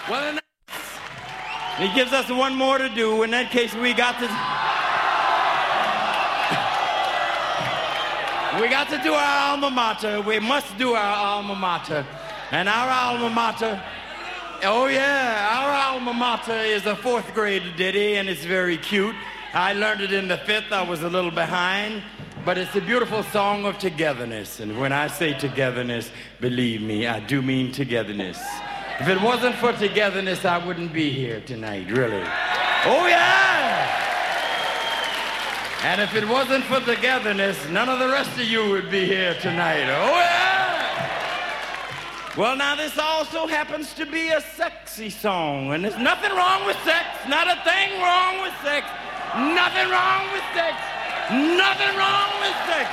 Well, he gives us one more to do. In that case, we got to do our alma mater. We must do our alma mater. And our alma mater, oh yeah, our alma mater is a 4th grade ditty, and it's very cute. I learned it in the 5th. I was a little behind. But it's a beautiful song of togetherness. And when I say togetherness, believe me, I do mean togetherness. If it wasn't for togetherness, I wouldn't be here tonight, really. Oh, yeah! And if it wasn't for togetherness, none of the rest of you would be here tonight. Oh, yeah! Well, now, this also happens to be a sexy song. And there's nothing wrong with sex. Not a thing wrong with sex. Nothing wrong with sex. Nothing wrong with sex.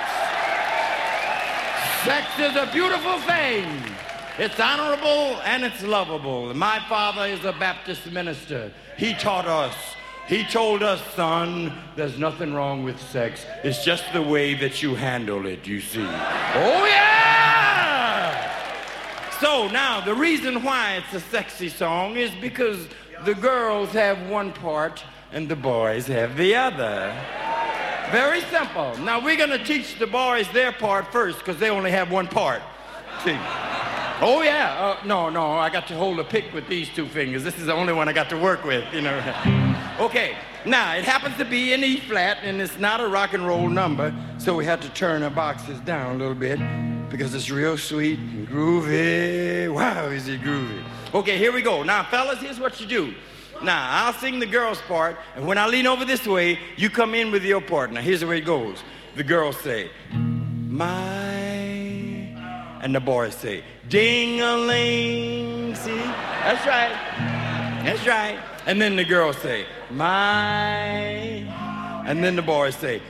Sex is a beautiful thing. It's honorable and it's lovable. My father is a Baptist minister. He taught us. He told us, son, there's nothing wrong with sex. It's just the way that you handle it, you see. Oh, yeah! So now, the reason why it's a sexy song is because the girls have one part and the boys have the other. Very simple. Now, we're going to teach the boys their part first because they only have one part. See? Oh, yeah. No, I got to hold a pick with these 2 fingers. This is the only one I got to work with, you know. Okay. Now, it happens to be in E flat, and it's not a rock and roll number, so we had to turn our boxes down a little bit because it's real sweet and groovy. Wow, is it groovy. Okay, here we go. Now, fellas, here's what you do. Now, I'll sing the girls' part, and when I lean over this way, you come in with your part. Now, here's the way it goes. The girls say, my, and the boys say, ding-a-ling. See? That's right. That's right. And then the girls say, my, and then the boys say,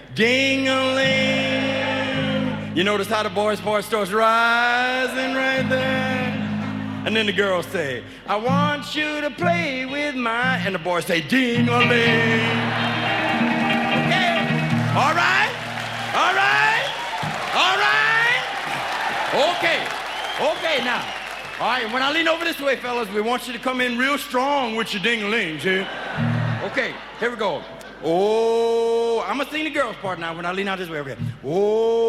ding-a-ling. You notice how the boys' part starts rising right there? And then the girls say, I want you to play with my... And the boys say, ding-a-ling. Okay. All right. All right. All right. Okay. Okay, now. All right, when I lean over this way, fellas, we want you to come in real strong with your ding-a-ling, see? Okay, here we go. Oh, I'm going to sing the girls' part now when I lean out this way. Okay. Oh.